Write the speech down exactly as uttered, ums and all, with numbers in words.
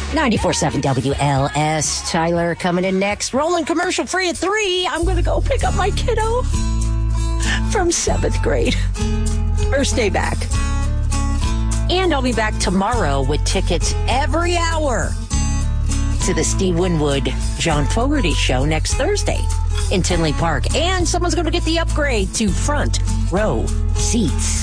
ninety-four point seven W L S. Tyler coming in next. Rolling commercial free at three. I'm going to go pick up my kiddo from seventh grade. First day back. And I'll be back tomorrow with tickets every hour to the Steve Winwood, John Fogerty show next Thursday in Tinley Park. And someone's going to get the upgrade to front row seats.